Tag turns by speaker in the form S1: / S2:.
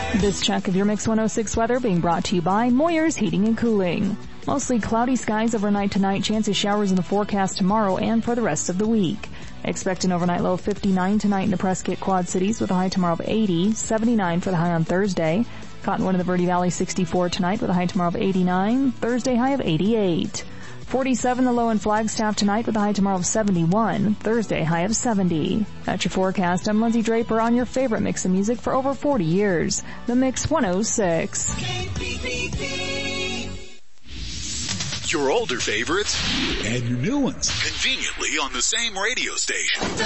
S1: This check of your Mix 106 weather being brought to you by Moyer's Heating and Cooling. Mostly cloudy skies overnight tonight, chance of showers in the forecast tomorrow and for the rest of the week. Expect an overnight low of 59 tonight in the Prescott Quad Cities with a high tomorrow of 80, 79 for the high on Thursday. Cottonwood in the Verde Valley 64 tonight with a high tomorrow of 89, Thursday high of 88. 47 the low in Flagstaff tonight with a high tomorrow of 71, Thursday high of 70. That's your forecast. I'm Lindsay Draper on your favorite mix of music for over 40 years. The Mix 106.
S2: Your older favorites
S3: and your new ones
S2: conveniently on the same radio station.